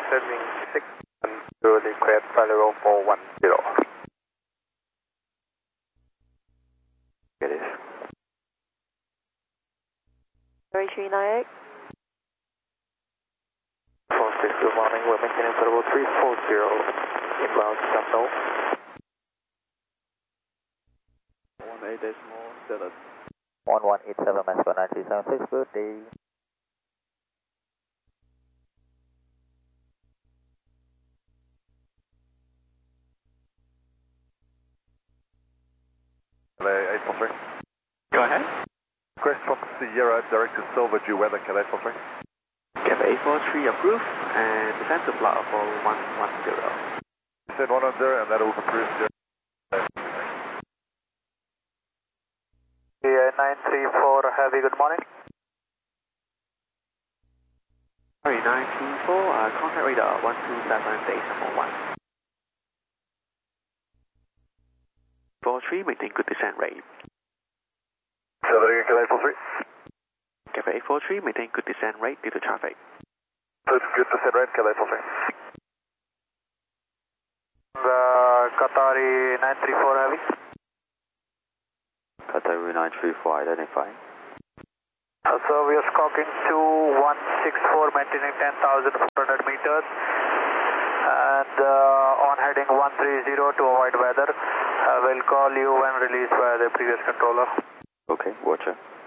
Turning 6 to request 50410. It is. 3398. 46, good morning. We're maintaining 340. Inbound, stop no. 18.7. 1187 Mexico 9376, good day. Hello, 843. Go ahead. Request from Sierra, direct to Silver, due weather, Cadet 843. Cap 843 approved and descend to flight for 110. Descend 110 and that will approve 0. 934 Heavy, good morning. Sorry, 924, contact radar 127, decimal 1. 43, maintain good descent rate. Silver, Cadet 843. Cap 843, maintain good descent rate due to traffic. Good descent rate, Cadet 843. The Qatari 934 Heavy. Qatari 934 identifying. So we are squawking 2164, maintaining 10,400 meters. And on heading 130 to avoid weather. We'll call you when released by the previous controller. Okay, watcher.